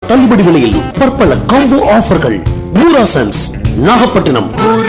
தள்ளுபடி விலையில் பற்பல காம்போ ஆஃபர்கள். ஊராசன்ஸ் நாகப்பட்டினம்.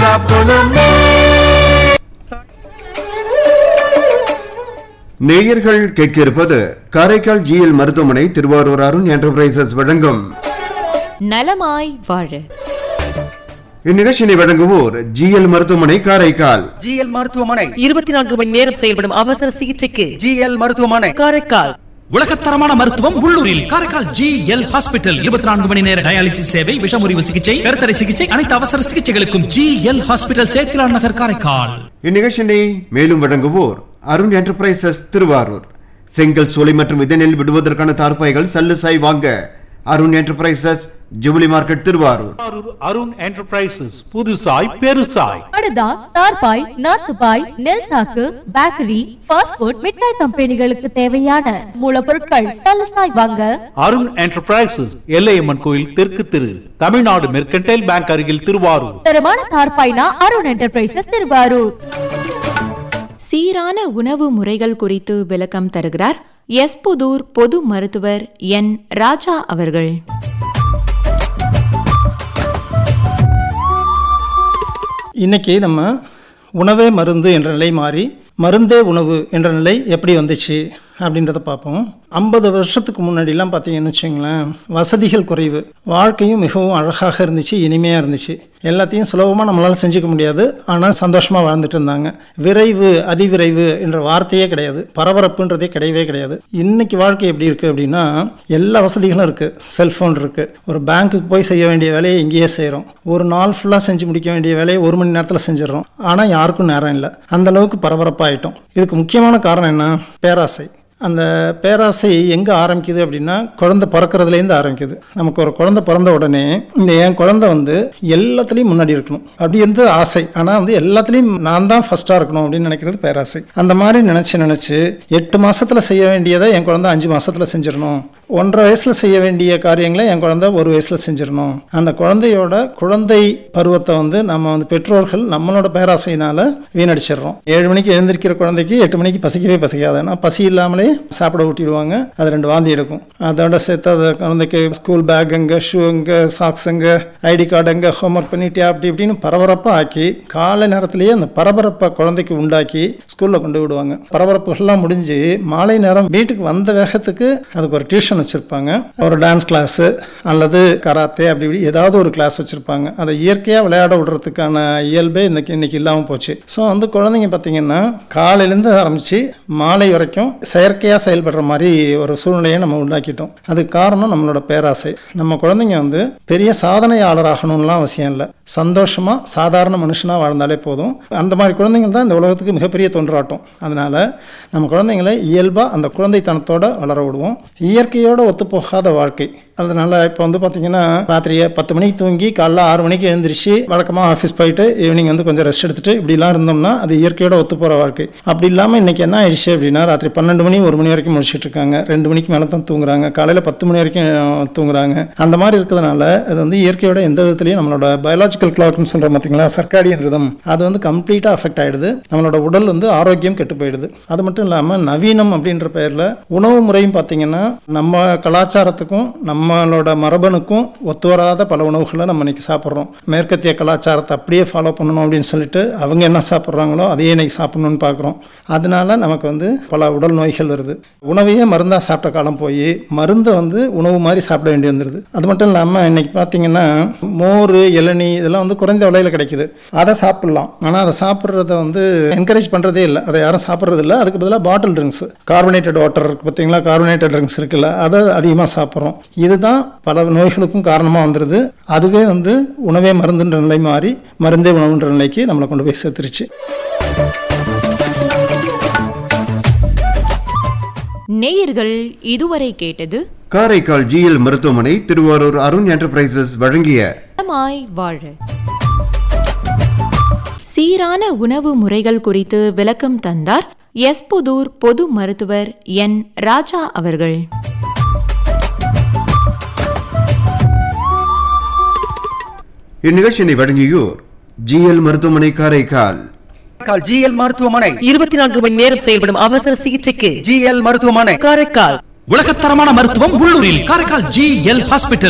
நேயர்கள் கேட்க இருப்பது காரைக்கால் ஜிஎல் மருத்துவமனை திருவாரூர் அருண் என்டர்பிரைசஸ் வழங்கும் நலமாய் வாழ. இந்நிகழ்ச்சியை வழங்குவோர் ஜிஎல் மருத்துவமனை காரைக்கால். ஜிஎல் மருத்துவமனை 24 மணி நேரம் செயல்படும் அவசர சிகிச்சைக்கு ஜிஎல் மருத்துவமனை காரைக்கால். உலகத்தரமான மருத்துவம் உள்ளூரில் காரைக்கால் ஜிஎல் ஹாஸ்பிட்டல். 24 மணி நேர டயாலிசிஸ் சேவை, விஷமுறிவு சிகிச்சை, கருத்தடை சிகிச்சை, அனைத்து அவசர சிகிச்சைகளுக்கும் ஜிஎல் ஹாஸ்பிட்டல், சேத்திலான் நகர், காரைக்கால். இந்நிகழ்ச்சியை மேலும் வழங்குவோர் அருண் என்டர்பிரைசஸ் திருவாரூர். செங்கல், சோலை மற்றும் இதனில் விடுவதற்கான தார்பாய்கள் சல்லுசாய் வாங்க Arun enterprises, jubilee market, Thiruvarur. Arun enterprises புதுசாய் பெருசாய் படுதா, தார்பாய், நாத்துபாய், நெல் சாக்கு, பேக்கரி, ஃபாஸ்ட் ஃபுட், மிட்டாய் கம்பெனிகளுக்கு தேவையான மூலப்பொருட்கள் சலசாய் வாங்க அருண் என்டர்பிரைசஸ், எல்லையம்மன் கோயில் தெற்கு திரு, தமிழ்நாடு மெர்கன்டைல் பேங்க் அருகில், திருவாரூர். தரமான தார்பாய்னா அருண் என்டர்பிரைசஸ், திருவாரூர். சீரான உணவு முறைகள் குறித்து விளக்கம் தருகிறார் எஸ்புதூர் பொது மருத்துவர் என் ராஜா அவர்கள். இன்றைக்கி நம்ம உணவே மருந்து என்ற நிலை மாறி மருந்தே உணவு என்ற நிலை எப்படி வந்துச்சு அப்படின்றத பார்ப்போம். 50 வருஷத்துக்கு முன்னாடிலாம் பார்த்தீங்கன்னு வச்சுங்களேன், வசதிகள் குறைவு, வாழ்க்கையும் மிகவும் அழகாக இருந்துச்சு, இனிமையாக இருந்துச்சு. எல்லாத்தையும் சுலபமாக நம்மளால் செஞ்சுக்க முடியாது, ஆனால் சந்தோஷமாக வாழ்ந்துட்டு இருந்தாங்க. விரைவு, அதிவிரைவு என்ற வார்த்தையே கிடையாது, பரபரப்புன்றதே கிடையவே கிடையாது. இன்றைக்கி வாழ்க்கை எப்படி இருக்குது அப்படின்னா, எல்லா வசதிகளும் இருக்குது. செல்ஃபோன் இருக்குது, ஒரு பேங்க்குக்கு போய் செய்ய வேண்டிய வேலையை இங்கேயே செய்கிறோம். ஒரு நாள் ஃபுல்லாக செஞ்சு முடிக்க வேண்டிய வேலையை 1 மணி நேரத்தில் செஞ்சிடறோம். ஆனால் யாருக்கும் நேரம் இல்லை, அந்தளவுக்கு பரபரப்பாகிட்டோம். இதுக்கு முக்கியமான காரணம் என்ன? பேராசை. அந்த பேராசை எங்கே ஆரம்பிக்குது அப்படின்னா, குழந்தை பிறக்கிறதுலேருந்து ஆரம்பிக்குது. நமக்கு ஒரு குழந்தை பிறந்த உடனே என் குழந்தை எல்லாத்துலேயும் முன்னாடி இருக்கணும் அப்படி இருந்து ஆசை. ஆனால் எல்லாத்துலேயும் நான் தான் ஃபஸ்ட்டாக இருக்கணும் அப்படின்னு நினைக்கிறது பேராசை. அந்த மாதிரி நினச்சி 8 மாதத்தில் செய்ய வேண்டியதை என் குழந்தை 5 மாதத்தில் செஞ்சிடணும். 1.5 வயசில் செய்ய வேண்டிய காரியங்களை என் குழந்தை 1 வயசில் செஞ்சிடணும். அந்த குழந்தையோட குழந்தை பருவத்தை நம்ம பெற்றோர்கள் நம்மளோட பேராசையினால் வீணடிச்சிடறோம். 7 மணிக்கு எழுந்திருக்கிற குழந்தைக்கு 8 மணிக்கு பசிக்கவே பசிக்காது. ஆனால் பசி இல்லாமலே சாப்பிட ஊட்டிடுவாங்க. அது 2 வாந்தி எடுக்கும். அதோட சேர்த்து அது குழந்தைக்கு ஸ்கூல் பேக் எங்கே, ஷூ எங்கே, சாக்ஸ் எங்கே, ஐடி கார்டு எங்கே, ஹோம்ஒர்க் பண்ணிட்டியா, அப்படி இப்படின்னு பரபரப்பாக ஆக்கி காலை நேரத்திலேயே அந்த பரபரப்பை குழந்தைக்கு உண்டாக்கி ஸ்கூலில் கொண்டு விடுவாங்க. பரபரப்புகள்லாம் முடிஞ்சு மாலை நேரம் வீட்டுக்கு வந்த வேகத்துக்கு அதுக்கு ஒரு டியூஷன் வச்சுருப்பாங்க, ஒரு டான்ஸ் கிளாஸு அல்லது கராத்தே, அப்படி இப்படி ஏதாவது ஒரு கிளாஸ் வச்சுருப்பாங்க. அதை இயற்கையாக விளையாட விடுறதுக்கான இயல்பே இன்னைக்கு இல்லாமல் போச்சு. ஸோ குழந்தைங்க பார்த்தீங்கன்னா காலையிலேருந்து ஆரம்பித்து மாலை வரைக்கும் செயற்கையாக செயல்படுற மாதிரி ஒரு சூழ்நிலையை நம்ம உண்டாக்கிட்டோம். அதுக்கு காரணம் நம்மளோட பேராசை. நம்ம குழந்தைங்க பெரிய சாதனையாளர் ஆகணும்லாம் அவசியம் இல்லை, சந்தோஷமாக சாதாரண மனுஷனாக வாழ்ந்தாலே போதும். அந்த மாதிரி குழந்தைங்க தான் இந்த உலகத்துக்கு மிகப்பெரிய தொன்றாட்டம். அதனால் நம்ம குழந்தைங்களை இயல்பாக அந்த குழந்தைத்தனத்தோடு வளர விடுவோம். இயற்கையோடு ஒத்துப்போகாத வாழ்க்கை. அதனால் இப்போ பார்த்தீங்கன்னா ராத்திரி 10 மணிக்கு தூங்கி காலைல 6 மணிக்கு எழுந்திரிச்சு வழக்கமாக ஆஃபீஸ் போயிட்டு ஈவினிங் கொஞ்சம் ரெஸ்ட் எடுத்துகிட்டு இப்படிலாம் இருந்தோம்னா அது இயற்கையோட ஒத்து போகிற வாழ்க்கை. அப்படி இல்லாமல் இன்றைக்கி என்ன ஆயிடுச்சு அப்படின்னா, ராத்திரி 12 மணி 1 மணி வரைக்கும் முடிச்சுட்டு இருக்காங்க, 2 மணிக்கு மேலே தான் தூங்குறாங்க, காலையில் 10 மணி வரைக்கும் தூங்குறாங்க. அந்த மாதிரி இருக்கிறதுனால அது இயற்கையோட எந்த விதத்துலையும் நம்மளோட பயாலஜிக்கல் கிளாக்னு சொல்கிறோம் பார்த்தீங்களா, சர்க்காடியன் ரிதம், அது கம்ப்ளீட்டாக அஃபெக்ட் ஆகிடுது. நம்மளோட உடல் ஆரோக்கியம் கெட்டு போயிடுது. அது மட்டும் இல்லாமல் நவீனம் அப்படின்ற பெயரில் உணவு முறையும் பார்த்தீங்கன்னா நம்ம கலாச்சாரத்துக்கும் நம்மளோட மரபணுக்கும் ஒத்து வராத பல உணவுகளை நம்ம இன்னைக்கு சாப்பிட்றோம். மேற்கத்திய கலாச்சாரத்தை அப்படியே ஃபாலோ பண்ணணும் அப்படின்னு சொல்லிட்டு அவங்க என்ன சாப்பிட்றாங்களோ அதையே இன்னைக்கு சாப்பிடணும்னு பார்க்குறோம். அதனால நமக்கு பல உடல் நோய்கள் வருது. உணவையே மருந்தாக சாப்பிட்ட காலம் போய் மருந்தை உணவு மாதிரி சாப்பிட வேண்டி வந்துடுது. அது மட்டும் இல்லாமல் இன்னைக்கு பார்த்தீங்கன்னா மோர், இளநீ இதெல்லாம் குறைந்த விலையில் கிடைக்குது, அதை சாப்பிட்லாம். ஆனால் அதை சாப்பிட்றத என்கரேஜ் பண்ணுறதே இல்லை, அதை யாரும் சாப்பிட்றது இல்லை. அதுக்கு பதிலாக பாட்டில் ட்ரிங்க்ஸ், கார்பனேட்டட் வாட்டர் இருக்குது பார்த்தீங்களா, கார்பனேட்டட் ட்ரிங்க்ஸ் இருக்குல்ல, அதை அதிகமாக சாப்பிட்றோம். இதுதான் பல நோய்களுக்கும் காரணமாக வந்துடுது. அதுவே உணவே மருந்துன்ற நிலை மாறி மருந்தே உணவுன்ற நிலைக்கு நம்மளை கொண்டு போய் சேர்த்துருச்சு. நேயர்கள் இதுவரை கேட்டது காரைக்கால் ஜிஎல் மருத்துவமனை திருவாரூர் அருண் என்டர்பிரைசஸ் வழங்கிய நலமாய் வாழ. சீரான உணவு முறைகள் குறித்து விளக்கம் தந்தார் எஸ்புதூர் பொது மருத்துவர் என் ராஜா அவர்கள். இந்நிகழ்ச்சியை வழங்கியோர் ஜிஎல் மருத்துவமனை காரைக்கால். ஜிஎல் மருத்துவமனை 24 மணி நேரம் செயல்படும் அவசர சிகிச்சைக்கு ஜிஎல் மருத்துவமனை காரைக்கால். உலகத்தரமான மருத்துவம் உள்ளூரில் காரைக்கால் ஜிஎல் ஹாஸ்பிட்டல்.